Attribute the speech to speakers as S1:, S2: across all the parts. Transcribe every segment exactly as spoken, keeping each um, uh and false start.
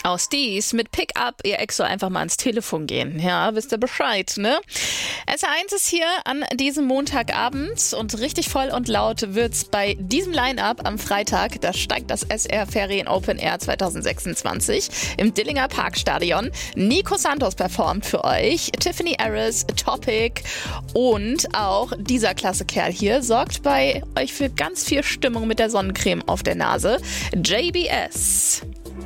S1: Aus dies mit Pick-up, ihr Ex soll einfach mal ans Telefon gehen. Ja, wisst ihr Bescheid, ne? S R eins ist hier an diesem Montagabend und richtig voll und laut wird's bei diesem Line-Up am Freitag. Da steigt das S R Ferien Open Air zwanzig sechsundzwanzig im Dillinger Parkstadion. Nico Santos performt für euch, Tiffany Harris, Topic und auch dieser klasse Kerl hier sorgt bei euch für ganz viel Stimmung mit der Sonnencreme auf der Nase. J B S.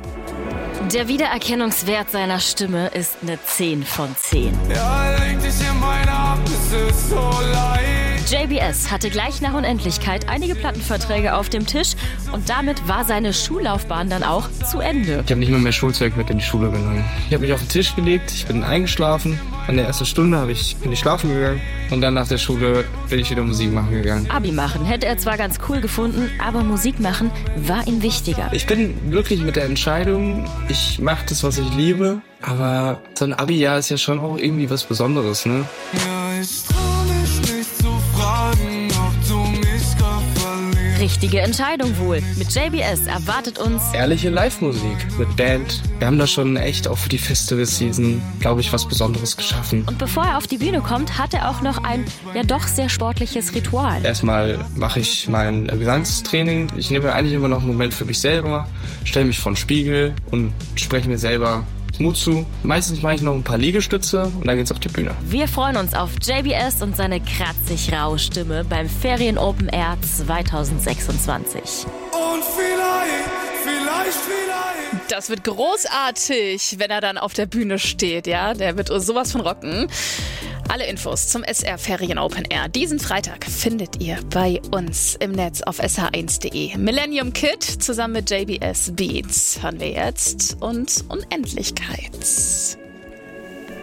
S2: Der Wiedererkennungswert seiner Stimme ist eine zehn von zehn.
S3: Ja, leg dich in meine Arme, es ist so leid.
S2: J B S hatte gleich nach Unendlichkeit einige Plattenverträge auf dem Tisch und damit war seine Schullaufbahn dann auch zu Ende.
S4: Ich habe nicht mal mehr Schulzeug mit in die Schule genommen. Ich habe mich auf den Tisch gelegt, ich bin eingeschlafen. An der ersten Stunde habe ich, bin ich schlafen gegangen und dann nach der Schule bin ich wieder Musik machen gegangen.
S2: Abi machen hätte er zwar ganz cool gefunden, aber Musik machen war ihm wichtiger.
S4: Ich bin glücklich mit der Entscheidung. Ich mache das, was ich liebe, aber so ein Abi-Jahr ist ja schon auch irgendwie was Besonderes, ne?
S3: Ja, ich trau mich nicht zu fragen, ob du mich gar verlierst.
S2: Richtige Entscheidung wohl. Mit J B S erwartet uns
S4: Ehrliche Live-Musik mit Band. Wir haben da schon echt auch für die Festival-Season, glaube ich, was Besonderes geschaffen.
S2: und bevor er auf die Bühne kommt, hat er auch noch ein ja doch sehr sportliches Ritual.
S4: Erstmal mache ich mein Gesangstraining. Ich nehme eigentlich immer noch einen Moment für mich selber, stelle mich vor den Spiegel und spreche mir selber Mut zu. Meistens mache ich noch ein paar Liegestütze und dann geht's auf die Bühne.
S2: Wir freuen uns auf J B S und seine kratzig raue Stimme beim Ferien Open Air zwanzig sechsundzwanzig.
S3: Und vielleicht, vielleicht, vielleicht.
S1: Das wird großartig, wenn er dann auf der Bühne steht, ja. Der wird sowas von rocken. Alle Infos zum S R Ferien Open Air diesen Freitag findet ihr bei uns im Netz auf s h eins punkt de. Millennium Kid zusammen mit J B S Beats hören wir jetzt und Unendlichkeit.